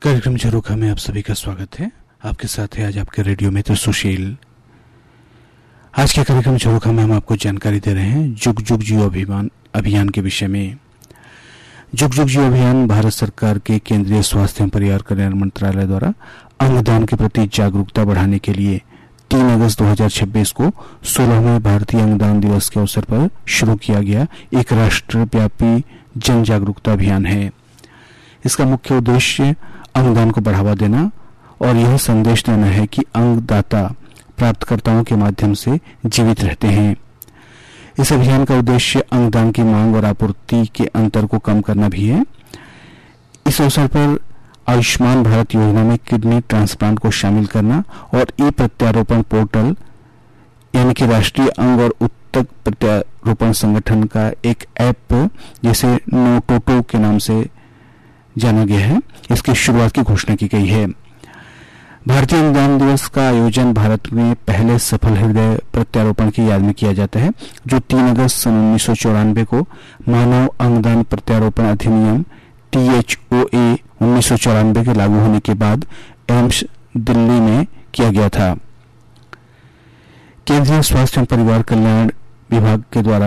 कार्यक्रम झरोखा में आप सभी का स्वागत है। आपके साथ है आज आपके रेडियो मित्र सुशील। आज के कार्यक्रम झरोखा में हम आपको जानकारी दे रहे हैं जुग जुग जियो अभियान के विषय में। जुग जुग जियो अभियान भारत सरकार के केंद्रीय स्वास्थ्य एवं परिवार कल्याण मंत्रालय द्वारा अंगदान के प्रति जागरूकता बढ़ाने के लिए 3 अगस्त 2026 को 16वें भारतीय अंगदान दिवस के अवसर पर शुरू किया गया एक राष्ट्रव्यापी जन जागरूकता अभियान है। इसका मुख्य उद्देश्य अंगदान को बढ़ावा देना और यह संदेश देना है कि अंगदाता प्राप्तकर्ताओं के माध्यम से जीवित रहते हैं। इस अभियान का उद्देश्य अंगदान की मांग और आपूर्ति के अंतर को कम करना भी है। इस अवसर पर आयुष्मान भारत योजना में किडनी ट्रांसप्लांट को शामिल करना और ई प्रत्यारोपण पोर्टल यानी कि राष्ट्रीय अंग और उत्तक प्रत्यारोपण संगठन का एक ऐप जिसे नोटोटो के नाम से जाना गया है, इसकी शुरुआत की घोषणा की गई है। भारतीय अंगदान दिवस का आयोजन भारत में पहले सफल हृदय प्रत्यारोपण की याद में किया जाता है, जो 3 अगस्त सन 1994 को मानव अंगदान प्रत्यारोपण अधिनियम THOA 1994 के लागू होने के बाद एम्स दिल्ली में किया गया था। केंद्रीय स्वास्थ्य एवं परिवार कल्याण विभाग के द्वारा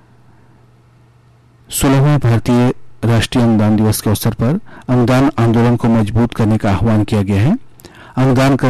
16वें भारतीय राष्ट्रीय अंगदान दिवस के अवसर पर अंगदान आंदोलन को मजबूत करने का आह्वान किया गया है। अंगदान